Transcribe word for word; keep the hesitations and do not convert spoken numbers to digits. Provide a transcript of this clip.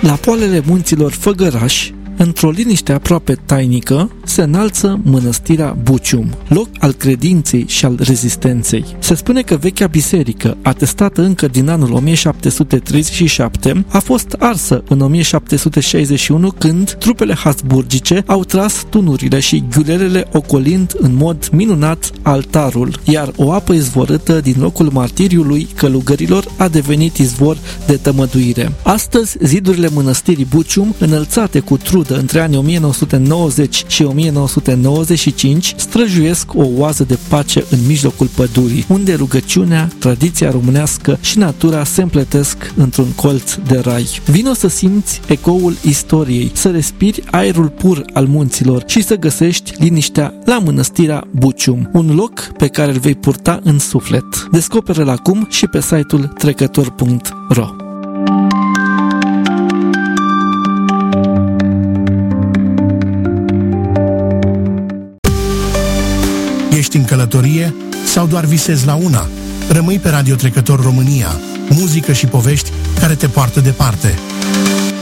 La poalele munților Făgăraș, într-o liniște aproape tainică, se înalță mănăstirea Bucium, loc al credinței și al rezistenței. Se spune că vechea biserică, atestată încă din anul o mie șapte sute treizeci și șapte, a fost arsă în o mie șapte sute șaizeci și unu, când trupele habsburgice au tras tunurile și ghiulelele, ocolind în mod minunat altarul, iar o apă izvorâtă din locul martiriului călugărilor a devenit izvor de tămăduire. Astăzi, zidurile mănăstirii Bucium, înălțate cu trud între anii o mie nouă sute nouăzeci și o mie nouă sute nouăzeci și cinci, străjuiesc o oază de pace în mijlocul pădurii, unde rugăciunea, tradiția românească și natura se împletesc într-un colț de rai. Vino să simți ecoul istoriei, să respiri aerul pur al munților și să găsești liniștea la mănăstirea Bucium, un loc pe care îl vei purta în suflet. Descoperă-l acum și pe site-ul trecător punct ro. Ești în călătorie sau doar visezi la una? Rămâi pe Radio Trecător România, muzică și povești care te poartă departe.